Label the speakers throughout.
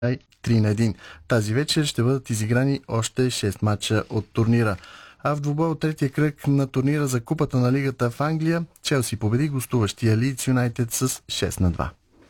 Speaker 1: 3-1. Тази вечер ще бъдат изиграни още 6 мача от турнира. А в двубой от третия кръг на турнира за Купата на Лигата в Англия, Челси победи гостуващия Лийдс Юнайтед с 6-2.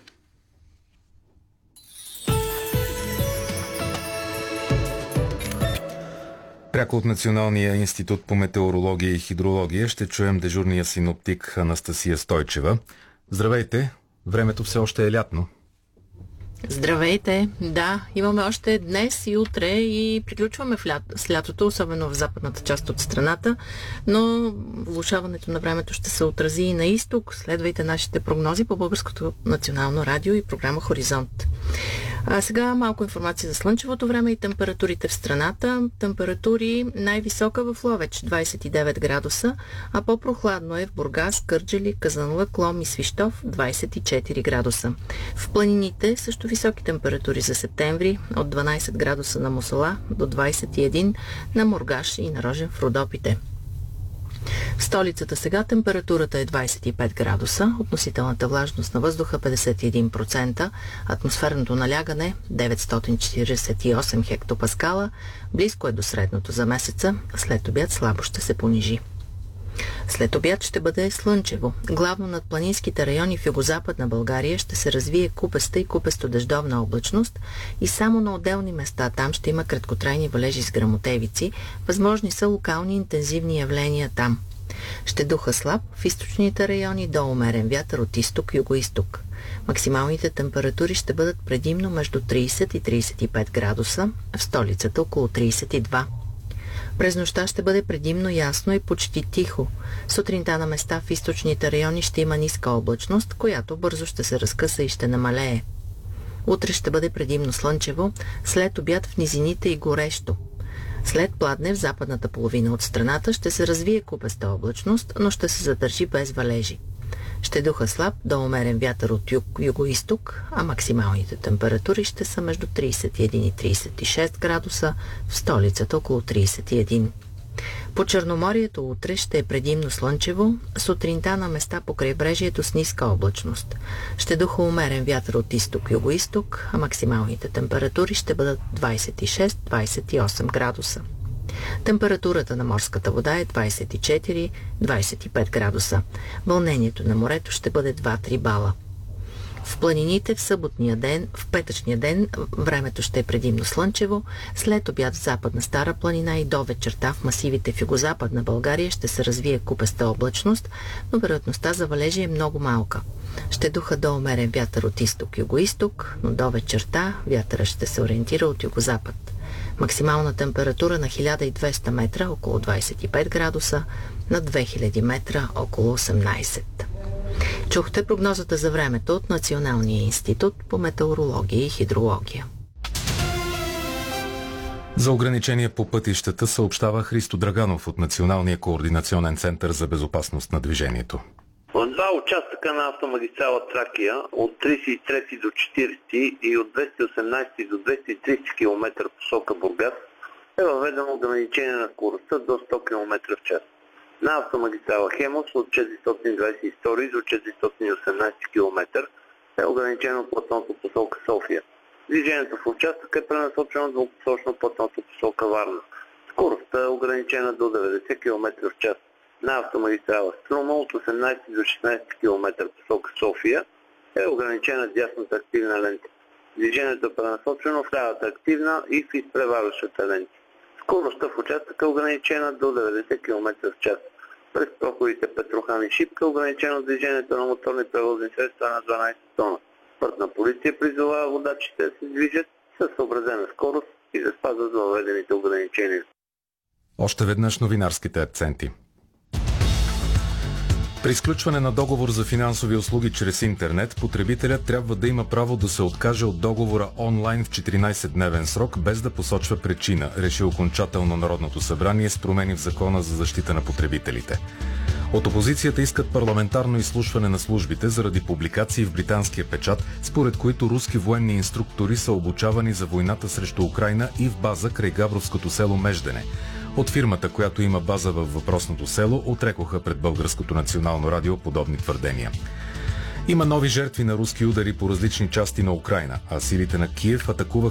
Speaker 2: Пряко от Националния институт по метеорология и хидрология ще чуем дежурния синоптик Анастасия Стойчева. Здравейте! Времето все още е лятно.
Speaker 3: Здравейте! Да, имаме още днес и утре и приключваме с лятото, особено в западната част от страната, но влошаването на времето ще се отрази и на изток. Следвайте нашите прогнози по Българското национално радио и програма Хоризонт. А сега малко информация за слънчевото време и температурите в страната. Температури най-висока в Ловеч 29 градуса, а по-прохладно е в Бургас, Кърджали, Казанлък, Лом и Свищов 24 градуса. В планините също високи температури за септември от 12 градуса на Мусала до 21 на Мургаш и на Рожен в Родопите. В столицата сега температурата е 25 градуса, относителната влажност на въздуха 51%, атмосферното налягане 948 хектопаскала, близко е до средното за месеца, след обяд слабо ще се понижи. След обяд ще бъде слънчево. Главно над планинските райони в югозападна България ще се развие купеста и купесто-дъждовна облачност и само на отделни места там ще има краткотрайни валежи с гръмотевици. Възможни са локални интензивни явления там. Ще духа слаб в източните райони до умерен вятър от изток-югоизток. Максималните температури ще бъдат предимно между 30 и 35 градуса, в столицата около 32. През нощта ще бъде предимно ясно и почти тихо. Сутринта на места в източните райони ще има ниска облачност, която бързо ще се разкъса и ще намалее. Утре ще бъде предимно слънчево, след обяд в низините и горещо. След пладне в западната половина от страната ще се развие купеста облачност, но ще се задържи без валежи. Ще духа слаб до умерен вятър от юго-изток, а максималните температури ще са между 31 и 36 градуса, в столицата около 31. По Черноморието утре ще е предимно слънчево, сутринта на места по крайбрежието с ниска облачност. Ще духа умерен вятър от изток-юго-изток, а максималните температури ще бъдат 26-28 градуса. Температурата на морската вода е 24-25 градуса. Вълнението на морето ще бъде 2-3 бала. В планините в петъчния ден времето ще е предимно слънчево, след обяд в западна Стара планина и до вечерта в масивите в югозападна България ще се развие купеста облачност, но вероятността за валежи е много малка. Ще духа до умерен вятър от изток-югоизток, но до вечерта вятъра ще се ориентира от югозапад. Максимална температура на 1200 метра около 25 градуса, на 2000 метра около 18. Чухте прогнозата за времето от Националния институт по метеорология и хидрология.
Speaker 2: За ограничения по пътищата съобщава Христо Драганов от Националния координационен център за безопасност на движението.
Speaker 4: В два участъка на автомагистрала Тракия от 33 до 40 и от 218 до 230 км посока Бургас е въведено ограничение на скоростта до 100 км в час. На автомагистрала Хемос от 422 до 418 км е ограничено плътното посока София. Движението в участъка е пренасочено двупосочно плътното посока Варна. Скоростта е ограничена до 90 км в час. На автомагистрала Струма от 18 до 16 км посока София е ограничена дясната активна лента. Движението е пренасочено в лявата активна и в изпреварващата лента. Скоростта в участъка е ограничена до 90 км в час. През проходите Петрохан и Шипка е ограничено движението на моторни превозни средства на 12 тона. Пътна полиция призовава водачите да се движат със съобразена скорост и да спазват въведените ограничения.
Speaker 2: Още веднъж новинарските акценти. При изключване на договор за финансови услуги чрез интернет, потребителят трябва да има право да се откаже от договора онлайн в 14-дневен срок, без да посочва причина, реши окончателно Народното събрание с промени в Закона за защита на потребителите. От опозицията искат парламентарно изслушване на службите заради публикации в британския печат, според които руски военни инструктори са обучавани за войната срещу Украйна и в база край гавровското село Междене. От фирмата, която има база във въпросното село, отрекоха пред Българското национално радио подобни твърдения. Има нови жертви на руски удари по различни части на Украйна, а силите на Киев атакуваха